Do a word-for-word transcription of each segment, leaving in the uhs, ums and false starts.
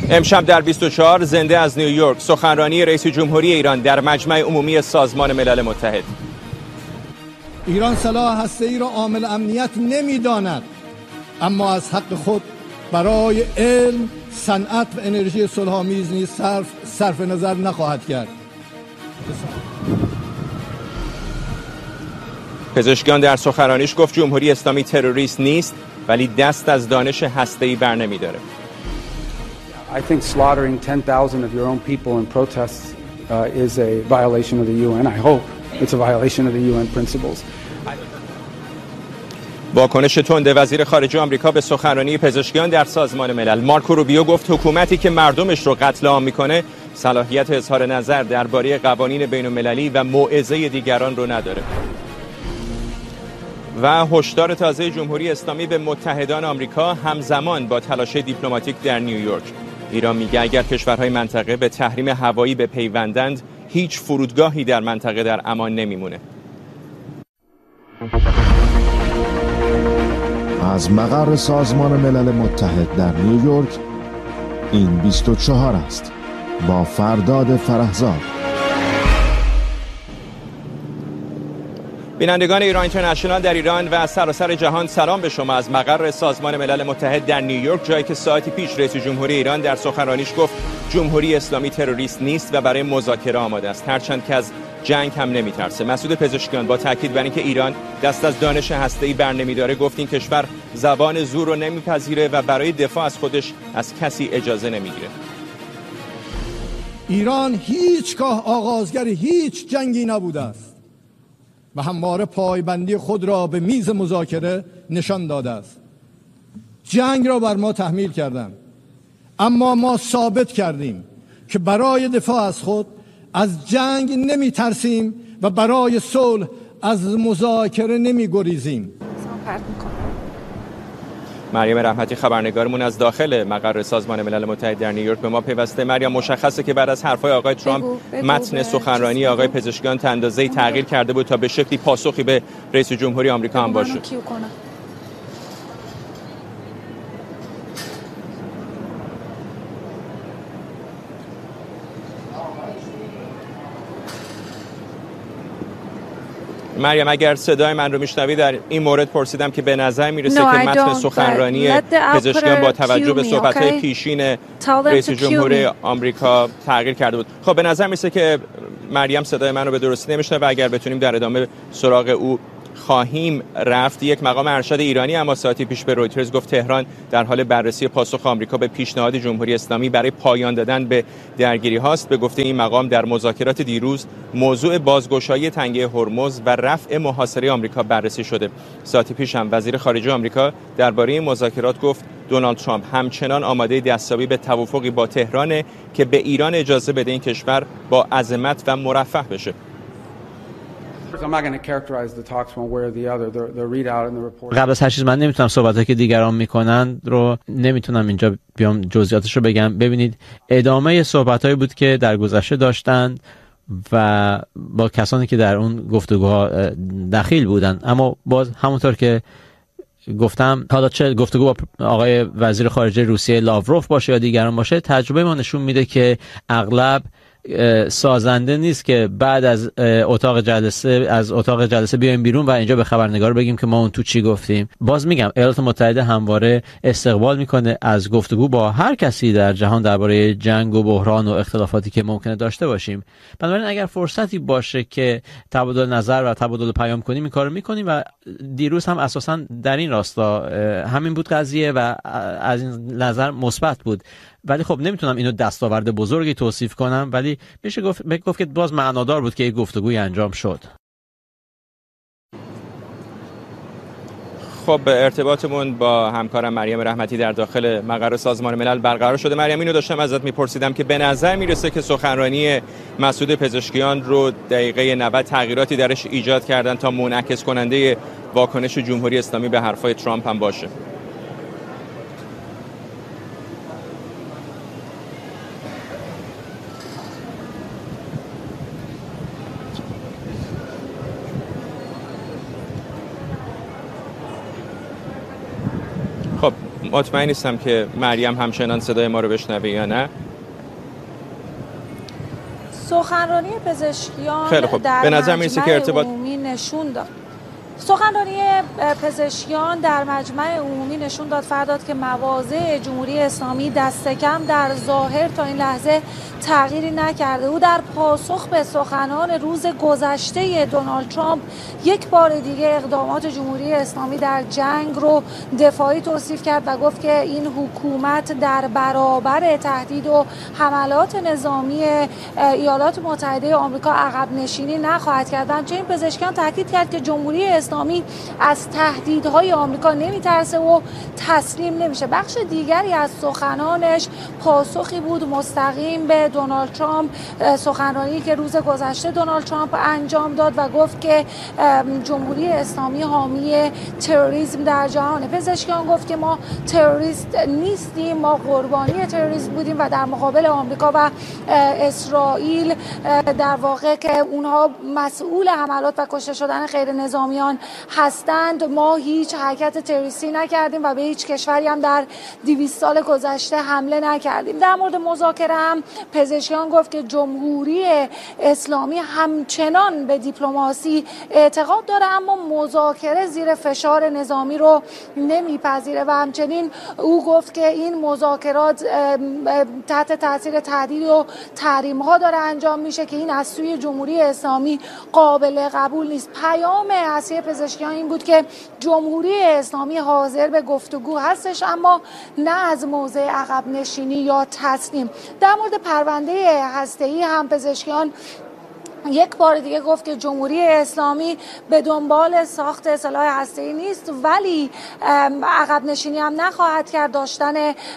امشب در بیست و چهار زنده از نیویورک سخنرانی رئیس جمهوری ایران در مجمع عمومی سازمان ملل متحد. ایران سلاح هسته‌ای را عامل امنیت نمی‌داند، اما از حق خود برای علم، صنعت و انرژی صلح‌آمیز نیز صرف صرف نظر نخواهد کرد. پزشکیان در سخنرانیش گفت جمهوری اسلامی تروریست نیست، ولی دست از دانش هسته‌ای برنمی‌داره. I think slaughtering ten thousand of your own people in protests uh, is a violation of the U N. I hope it's a violation of the U N principles. واکنش تند وزیر خارجه آمریکا به سخنرانی پزشکیان در سازمان ملل. مارکو روبیو گفت حکومتی که مردمش رو قتل عام میکنه صلاحیت اظهار نظر درباره قوانین بین‌المللی و موعظه دیگران رو نداره. و هشدار تازه جمهوری اسلامی به متحدان آمریکا همزمان با تلاش دیپلماتیک در نیویورک. ایران میگه اگر کشورهای منطقه به تحریم هوایی بپیوندند هیچ فرودگاهی در منطقه در امان نمیمونه. از مقر سازمان ملل متحد در نیویورک این بیست و چهار است با فرداد فرهزاد. بینندگان ایران اینترنشنال در ایران و سراسر جهان سلام به شما از مقر سازمان ملل متحد در نیویورک، جایی که ساعتی پیش رئیس جمهوری ایران در سخنرانیش گفت جمهوری اسلامی تروریست نیست و برای مذاکره آماده است، هرچند که از جنگ هم نمیترسه. مسعود پزشکیان با تاکید بر اینکه ایران دست از دانش هسته‌ای برنمیداره گفت این کشور زبان زور رو نمیپذیره و برای دفاع از خودش از کسی اجازه نمیگیره. ایران هیچگاه آغازگر هیچ جنگی نبوده است و همواره پایبندی خود را به میز مذاکره نشان داده است. جنگ را بر ما تحمیل کردند، اما ما ثابت کردیم که برای دفاع از خود از جنگ نمی ترسیم و برای صلح از مذاکره نمی گریزیم. مریم رحمتی خبرنگارمون از داخل مقر سازمان ملل متحد در نیویورک به ما پیوسته. مریم، مشخصه که بعد از حرفهای آقای ترامپ متن سخنرانی آقای پزشکیان تا اندازه‌ای تغییر کرده بود تا به شکلی پاسخی به رئیس جمهوری آمریکا هم باشه. مریم، اگر صدای من رو میشنوی، در این مورد پرسیدم که به نظر میرسه no, که متن سخنرانی پزشکیان با توجه به صحبت‌های okay. پیشین رئیس جمهوری آمریکا تغییر کرده بود. خب به نظر میرسه که مریم صدای من رو به درستی نمیشنوه و اگر بتونیم در ادامه سراغ او خواهیم رفت. یک مقام ارشد ایرانی اما ساعتی پیش به رویترز گفت تهران در حال بررسی پاسخ آمریکا به پیشنهاد جمهوری اسلامی برای پایان دادن به درگیری هاست. به گفته این مقام در مذاکرات دیروز موضوع بازگشایی تنگه هرمز و رفع محاصره آمریکا بررسی شده. ساعتی پیش هم وزیر خارجه آمریکا درباره این مذاکرات گفت دونالد ترامپ همچنان آماده دستیابی به توافقی با تهران که به ایران اجازه بده این کشور با عظمت و مرفه بشه. قبل از هر چیز من نمیتونم صحبتایی که دیگران میکنن رو نمیتونم اینجا بیام جزئیاتش رو بگم. ببینید، ادامه صحبتایی بود که در گذشته داشتند و با کسانی که در اون گفتگوها دخیل بودن، اما باز همونطور که گفتم، حالا چه گفتگو با آقای وزیر خارجه روسیه لاوروف باشه یا دیگران باشه، تجربه ما نشون میده که اغلب سازنده نیست که بعد از اتاق جلسه از اتاق جلسه بیایم بیرون و اینجا به خبرنگار بگیم که ما اون تو چی گفتیم. باز میگم ایالات متحده همواره استقبال میکنه از گفتگو با هر کسی در جهان درباره جنگ و بحران و اختلافاتی که ممکنه داشته باشیم. بنابراین اگر فرصتی باشه که تبادل نظر و تبادل پیام کنیم این کارو میکنیم و دیروز هم اساسا در این راستا همین بود قضیه و از این نظر مثبت بود. ولی خب نمیتونم اینو دستاورد بزرگی توصیف کنم، ولی میشه گفت گفت که باز معنادار بود که یک گفتگوی انجام شد. خب ارتباطمون با همکارم مریم رحمتی در داخل مقر سازمان ملل برقرار شده. مریم، اینو داشتم ازت میپرسیدم که به نظر میرسه که سخنرانی مسعود پزشکیان رو دقیقه نود تغییراتی درش ایجاد کردن تا منعکس کننده واکنش جمهوری اسلامی به حرفای ترامپ هم باشه. خب مطمئن نیستم که مریم همچنان صدای ما رو بشنوه یا نه. سخنرانی پزشکیان خیلی خوب. در به نظر میرسه که ارتباط عمومی نشون داد سخنرانی پزشکیان در مجمع عمومی نشون داد فرداد که مواضع جمهوری اسلامی دست کم در ظاهر تا این لحظه تغییری نکرده. او در پاسخ به سخنان روز گذشته دونالد ترامپ یک بار دیگه اقدامات جمهوری اسلامی در جنگ رو دفاعی توصیف کرد و گفت که این حکومت در برابر تهدید و حملات نظامی ایالات متحده آمریکا عقب نشینی نخواهد کرد. همچنین پزشکیان تاکید کرد که جمهوری اسلامی از تهدیدهای آمریکا نمیترسه و تسلیم نمیشه. بخش دیگری از سخنانش پاسخی بود مستقیم به دونالد ترامپ، سخنرانی که روز گذشته دونالد ترامپ انجام داد و گفت که جمهوری اسلامی حامی تروریسم در جهان. پزشکیان گفت که ما تروریست نیستیم، ما قربانی تروریسم بودیم و در مقابل آمریکا و اسرائیل در واقع که اونها مسئول حملات و کشته شدن غیر نظامیان هستند، ما هیچ حرکت تروریستی نکردیم و به هیچ کشوری هم در دویست سال گذشته حمله نکردیم. در مورد مذاکره هم پزشکیان گفت که جمهوری اسلامی همچنان به دیپلماسی اعتقاد داره اما مذاکره زیر فشار نظامی رو نمیپذیره و همچنین او گفت که این مذاکرات تحت تاثیر تهدید و تحریم ها داره انجام میشه که این از سوی جمهوری اسلامی قابل قبول نیست. پیام اصلی پزشکیان این بود که جمهوری اسلامی حاضر به گفتگو هستش اما نه از موضع عقب نشینی یا تسلیم. در مورد پرونده هسته‌ای هم پزشکیان یک بار دیگه گفت که جمهوری اسلامی به دنبال ساخت سلاح هسته‌ای نیست ولی عقب نشینی هم نخواهد کرد. داشتن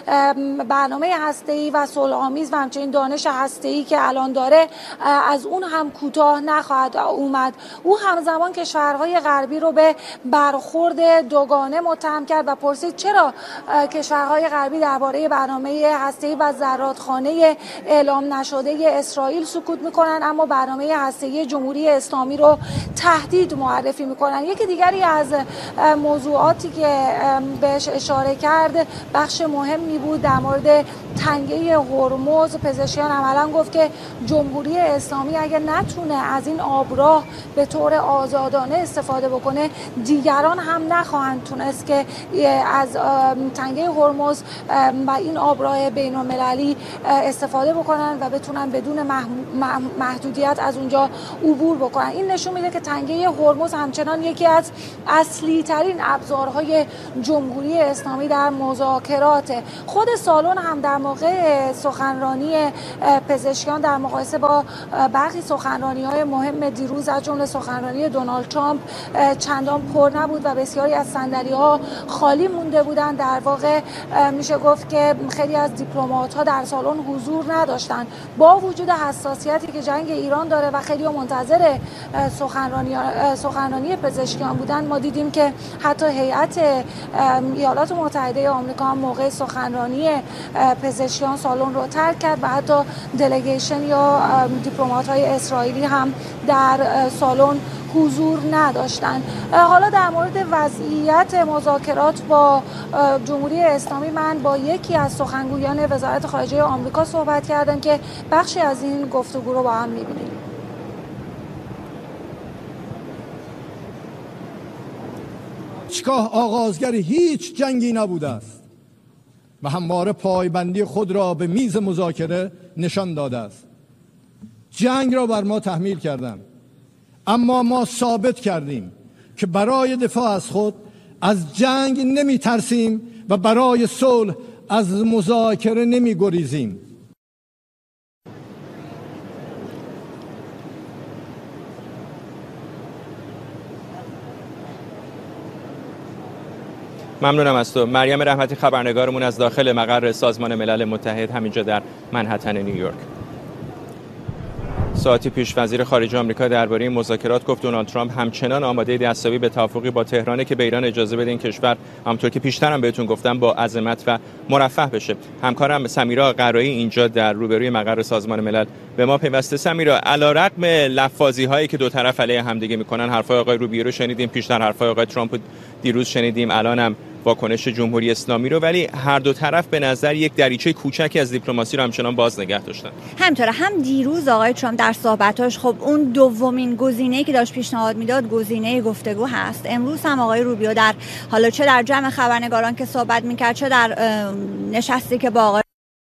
برنامه هسته‌ای و صلح‌آمیز و همچنین دانش هسته‌ای که الان داره از اون هم کوتاه نخواهد اومد. او همزمان کشورهای غربی رو به برخورد دوگانه متهم کرد و پرسید چرا کشورهای غربی درباره برنامه هسته‌ای و زرادخانه اعلام نشده اسرائیل سکوت میکنن اما برنامه هسته‌ای جمهوری اسلامی رو تهدید معرفی میکنن. یکی دیگری از موضوعاتی که بهش اشاره کرد بخش مهمی بود در مورد تنگه هرمز. پزشکیان عملا گفت که جمهوری اسلامی اگر نتونه از این آبراه به طور آزادانه استفاده بکنه دیگران هم نخواهند تونست که از تنگه هرمز و این آبراه بین المللی استفاده بکنن و بتونن بدون محدودیت از اونجا عبور بکنن. این نشون میده که تنگه هرمز همچنان یکی از اصلی ترین ابزارهای جمهوری اسلامی در مذاکرات. خود سالن هم در موقع سخنرانی پزشکیان در مقایسه با برخی سخنرانی‌های مهم دیروز از جمله سخنرانی دونالد ترامپ چندان پر نبود و بسیاری از صندلی‌ها خالی مونده بودند. در واقع میشه گفت که خیلی از دیپلمات‌ها در سالن حضور نداشتند. با وجود حساسیتی که جنگ ایران داره و خیلی منتظر سخنرانی سخنرانی پزشکیان بودن، ما دیدیم که حتی هیئت ایالات متحده آمریکا هم موقع سخنرانی پزشکیان سالن رو ترک کرد و حتی دلیگیشن یا دیپلمات‌های اسرائیلی هم در سالن حضور نداشتند. حالا در مورد وضعیت مذاکرات با جمهوری اسلامی من با یکی از سخنگویان وزارت خارجه آمریکا صحبت کردم که بخشی از این گفتگو رو با هم می‌بینیم. هیچگاه آغازگر هیچ جنگی نبوده است و همواره پایبندی خود را به میز مذاکره نشان داده است. جنگ را بر ما تحمیل کردند اما ما ثابت کردیم که برای دفاع از خود از جنگ نمی ترسیم و برای صلح از مذاکره نمی گریزیم. ممنونم از تو. مریم رحمتی خبرنگارمون از داخل مقر سازمان ملل متحد همینجا در منهتن نیویورک. ساعتی پیش وزیر خارجه آمریکا درباره این مذاکرات گفت دونالد ترامپ همچنان آماده دستیابی به توافقی با تهران که به ایران اجازه بده این کشور همونطور که پیشترم بهتون گفتم با عظمت و مرفه بشه. همکارم سمیرا قرایی اینجا در روبروی مقر سازمان ملل به ما پیوسته. سمیرا، علیرغم لفاظی هایی که دو طرف علیه همدیگه میکنن، حرفای آقای روبیو رو شنیدیم، پیشتر حرفای آقای ترامپ دیروز شنیدیم، الانم واکنش جمهوری اسلامی رو، ولی هر دو طرف به نظر یک دریچه کوچکی از دیپلماسی رو همچنان باز نگه داشتن. همینطوره. هم دیروز آقای ترامپ در صحبتاش خب اون دومین گزینه‌ای که داشت پیشنهاد میداد گزینه گفتگو هست. امروز هم آقای روبیو در حالا چه در جمع خبرنگاران که صحبت میکرد، چه در نشستی که با آقای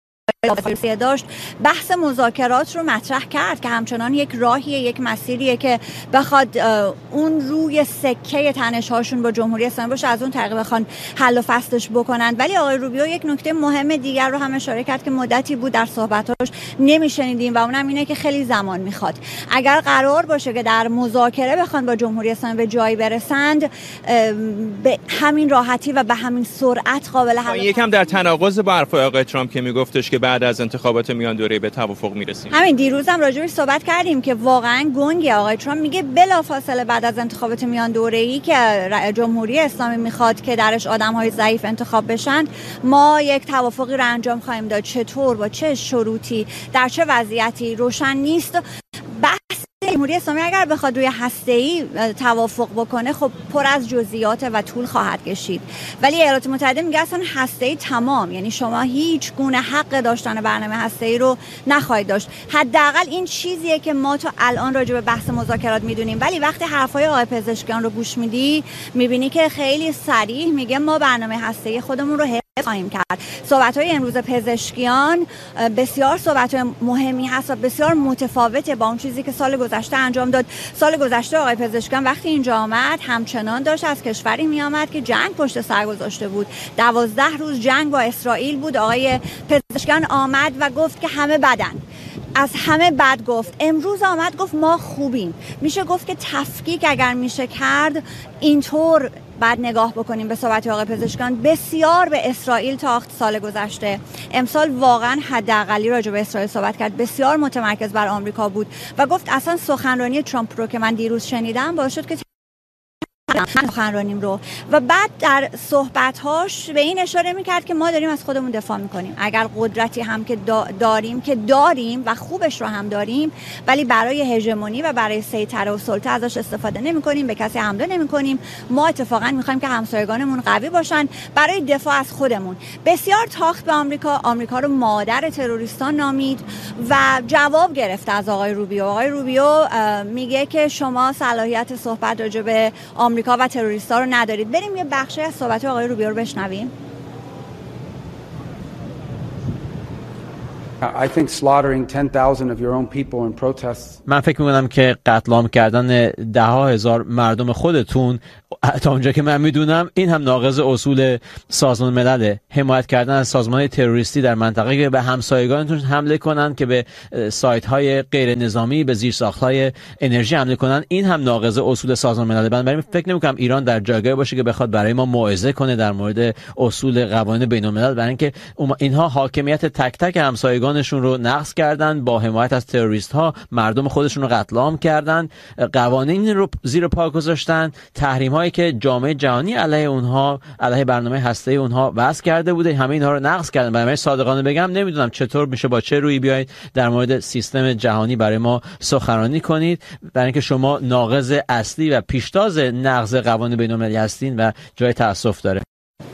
داشت، بحث مذاکرات رو مطرح کرد که همچنان یک راهیه، یک مسیریه که بخواد اون روی سکه تنش‌هاشون با جمهوری اسلامی باشه، از اون طریق بخوان حل و فصلش بکنن. ولی آقای روبیو یک نکته مهم دیگر رو هم اشاره کرد که مدتی بود در صحبتاش نمیشنیدیم و اونم اینه که خیلی زمان میخواد. اگر قرار باشه که در مذاکره بخوان با جمهوری اسلامی به جایی برسند، به همین راحتی و به همین سرعت قابل حل. یکم در تناقض با حرفای آقای ترامپ که میگفتش که بعد از انتخابات میان دوره‌ای به توافق میرسیم. همین دیروز هم راجعش صحبت کردیم که واقعا گنگه. آقای ترامپ میگه بلافاصله بعد از انتخابات میان دوره‌ای که جمهوری اسلامی میخواد که درش آدم‌های ضعیف انتخاب بشن، ما یک توافقی رو انجام خواهیم داد. چطور، با چه شروطی، در چه وضعیتی روشن نیست. بحث جمهوری اسلامی اگر بخواد روی هسته‌ای توافق بکنه خب پر از جزئیات و طول خواهد کشید، ولی ایالات متحده میگه اصلا هسته‌ای تمام، یعنی شما هیچ گونه حق داشتن برنامه هسته‌ای رو نخواهید داشت. حداقل این چیزیه که ما تا الان راجع به بحث مذاکرات میدونیم. ولی وقتی حرفای آقای پزشکیان رو گوش میدی میبینی که خیلی صریح میگه ما برنامه هسته‌ای خودمون رو خواهیم کرد. صحبت‌های امروز پزشکیان بسیار صحبت‌های مهمی هست و بسیار متفاوته با اون چیزی که سال گذشته انجام داد. سال گذشته آقای پزشکیان وقتی اینجا آمد همچنان داشت از کشوری می آمد که جنگ پشت سر گذاشته بود. دوازده روز جنگ با اسرائیل بود. آقای پزشکیان آمد و گفت که همه بدن، از همه بد گفت. امروز آمد گفت ما خوبیم. میشه گفت که تفکیک اگر میشه کرد اینطور بعد نگاه بکنیم به صحبت آقای پزشکیان. بسیار به اسرائیل تاخت سال گذشته، امسال واقعا حداقلی راجع به اسرائیل صحبت کرد، بسیار متمرکز بر آمریکا بود و گفت اصلا سخنرانی ترامپ رو که من دیروز شنیدم باعث شد که سخنرانیم رو، و بعد در صحبت‌هاش به این اشاره می‌کرد که ما داریم از خودمون دفاع می‌کنیم. اگر قدرتی هم که داریم که داریم و خوبش رو هم داریم، ولی برای هژمونی و برای سیطره و سلطه ازش استفاده نمی‌کنیم، به کسی حمله نمی‌کنیم. ما اتفاقا می‌خوایم که همسایگانمون قوی باشن برای دفاع از خودمون. بسیار تاخت به آمریکا، آمریکا رو مادر تروریستان نامید و جواب گرفت از آقای روبیو. آقای روبیو میگه که شما صلاحیت صحبت راجع به آمریکا و تروریستا رو ندارید. بریم یه بخشی از صحبت آقای روبیو رو بشنویم. I think slaughtering ten thousand of your own people in protests. من فکر می‌کنم که قتل عام کردن ده ها هزار مردم خودتون تا اونجا که من میدونم این هم ناقض اصول سازمان ملل. حمایت کردن از سازمان‌های تروریستی در منطقه که به همسایگانتون حمله کنن، که به سایت‌های غیر نظامی، به زیرساخت‌های انرژی حمله کنن، این هم ناقض اصول سازمان ملل. بنابراین فکر نمی‌کنم ایران در جایگاهی باشه که بخواد برای ما موعظه کنه در مورد اصول قوانین بین‌الملل، برای اینکه اینها حاکمیت تک تک همسایگانشون رو نقض کردن، با حمایت از تروریست‌ها مردم خودشون رو قتل عام کردن، قوانین رو زیر پا گذاشتن، تحریم‌هایی که جامعه جهانی علیه اونها، علیه برنامه هسته‌ای اونها وضع کرده بوده، همه اینها رو نقض کردن. برای صادقانه بگم نمیدونم چطور میشه با چه رویی بیاید در مورد سیستم جهانی برای ما سخنرانی کنید، برای اینکه شما ناقض اصلی و پیشتاز نقض قوانین بین‌المللی هستین و جای تأسف داره.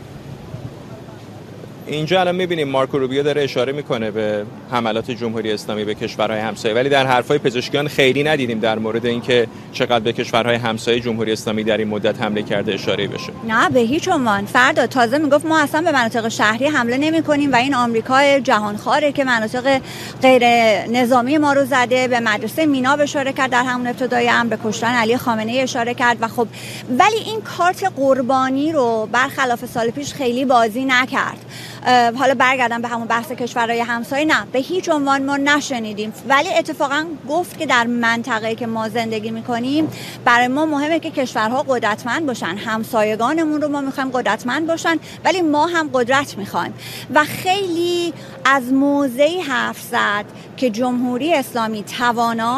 اینجا الان می‌بینیم مارکو روبیو داره اشاره میکنه به حملات جمهوری اسلامی به کشورهای همسایه، ولی در حرفای پزشکیان خیلی ندیدیم در مورد اینکه چقدر به کشورهای همسایه جمهوری اسلامی در این مدت حمله کرده اشاره بشه. نه به هیچ عنوان. فردا تازه میگفت ما اصلا به مناطق شهری حمله نمی‌کنیم و این آمریکای جهانخواره که مناطق غیر نظامی ما رو زده. به مدرسه مینا اشاره کرد در همون ابتدای امر، به کشتن علی خامنه‌ای اشاره کرد و خب ولی این کارت قربانی رو برخلاف سال پیش خیلی بازی نکرد. حالا برگردم به همون بحث کشورهای همسایه، نه به هیچ عنوان ما نشنیدیم، ولی اتفاقا گفت که در منطقه‌ای که ما زندگی میکنیم برای ما مهمه که کشورها قدرتمند باشن، همسایگانمون رو ما میخوایم قدرتمند باشن، ولی ما هم قدرت میخوایم و خیلی از موضعی حرف زد که جمهوری اسلامی تواناست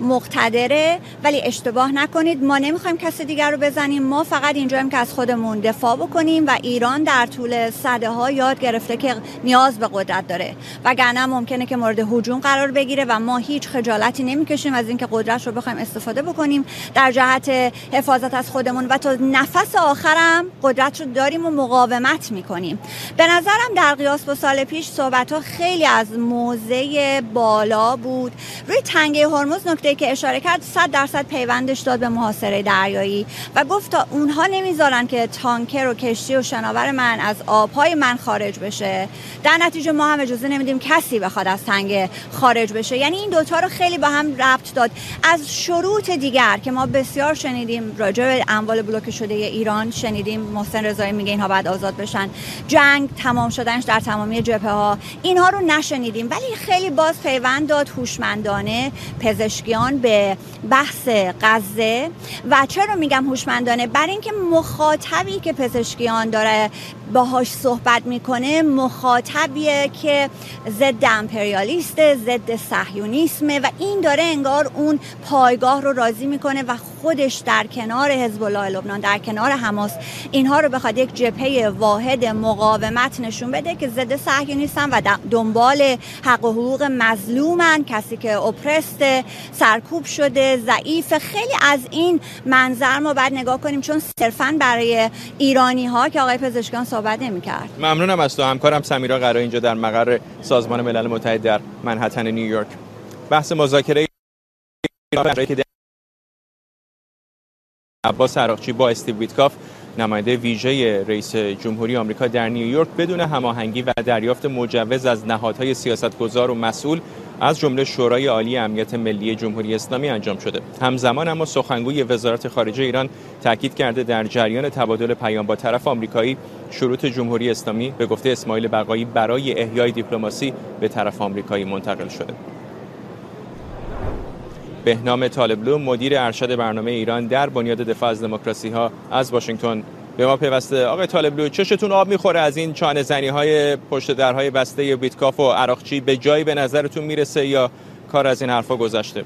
مقتدره، ولی اشتباه نکنید ما نمیخوایم کسی دیگر رو بزنیم، ما فقط اینجاییم که از خودمون دفاع بکنیم و ایران در طول سده ها یاد گرفته که نیاز به قدرت داره، وگرنه ممکنه که مورد هجوم قرار بگیره و ما هیچ خجالتی نمیکشیم از اینکه قدرت رو بخوایم استفاده بکنیم در جهت حفاظت از خودمون و تا نفس آخرم قدرت رو داریم و مقاومت میکنیم. به نظرم در قیاس با سال پیش صحبت ها خیلی از موضع بالا بود. روی تنگه هرمز نکته که اشاره کرد صد درصد پیوندش داد به محاصره دریایی و گفت تا اونها نمیذارن که تانکر و کشتی و شناور من از آبهای من خارج بشه، در نتیجه ما هم اجازه نمیدیم کسی بخواد از تنگه خارج بشه. یعنی این دوتا رو خیلی با هم ربط داد. از شروط دیگر که ما بسیار شنیدیم راجع به اموال بلوکه شده ایران، شنیدیم محسن رضایی میگه اینها باید آزاد بشن، جنگ تمام شدنش در تمامی جبهه ها، اینها رو نشنیدیم، ولی خیلی باز پیوند داد هوشمندانه پزشکیان به بحث غزه. و چرا میگم هوشمندانه؟ برای اینکه مخاطبی که پزشکیان داره باهاش صحبت میکنه مخاطبیه که ضد امپریالیسته، ضد صهیونیسمه و این داره انگار اون پایگاه رو راضی میکنه و خودش در کنار حزب الله لبنان، در کنار حماس، اینها رو بخواد یک جبهه واحد مقاومت نشون بده که ضد صهیونیستن و دنبال حق و حقوق مظلومن، کسی که اپرسته، سرکوب شده، ضعیف. خیلی از این منظر ما باید نگاه کنیم چون صرفاً برای ایرانی ها که آقای پزشکیان صحبت نمی‌کرد. ممنونم از تو. همکارم سمیرا قرایی اینجا در مقر سازمان ملل متحد در منهتن نیویورک. بحث مذاکره که عباس عراقچی با استیو ویتکاف نماینده ویژه رئیس جمهوری آمریکا در نیویورک بدون هماهنگی و دریافت مجوز از نهادهای سیاستگزار و مسئول از جمله شورای عالی امنیت ملی جمهوری اسلامی انجام شده. همزمان اما سخنگوی وزارت خارجه ایران تاکید کرده در جریان تبادل پیام با طرف آمریکایی شروط جمهوری اسلامی به گفته اسماعیل بقایی برای احیای دیپلماسی به طرف آمریکایی منتقل شده. بهنام طالبلو مدیر ارشد برنامه ایران در بنیاد دفاع از دموکراسی ها از واشنگتن به ما پیوسته. آقای طالبلو، چشتون آب میخوره از این چانه زنی های پشت درهای بسته ویتکاف و عراقچی؟ به جایی به نظرتون میرسه یا کار از این حرفا گذشته؟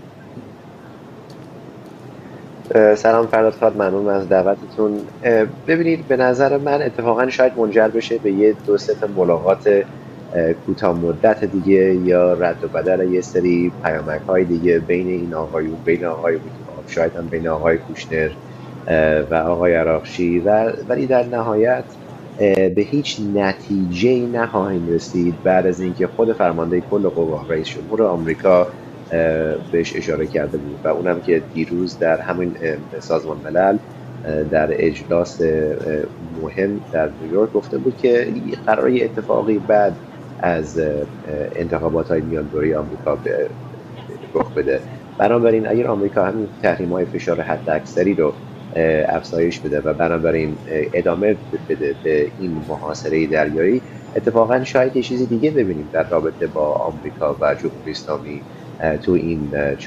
سلام فرداد خان، ممنون از دعوتتون. ببینید، به نظر من اتفاقا شاید منجر بشه به یه دو سه تا ملاقات کوتاه مدت دیگه یا رد و بدل یه سری پیامک‌های دیگه بین این آقایون، بین آقای ویتکاف، شاید هم بین آقای کوشنر و آقای عراقچی، و ولی در نهایت به هیچ نتیجه‌ای نخواهیم رسید بعد از اینکه خود فرمانده کل قوا رئیس جمهور آمریکا بهش اشاره کرده بود و اونم که دیروز در همین سازمان ملل در اجلاس مهم در نیویورک گفته بود که قراره اتفاقی بعد از انتخابات های میان دوره آمریکا رخ بده. بنابراین اگر آمریکا همین تحریم های فشار حد اکثری رو افزایش بده و بنابراین ادامه بده به این محاصره دریایی، اتفاقا شاید یه چیزی دیگه ببینیم در رابطه با آمریکا و جمهوری اسلامی تو این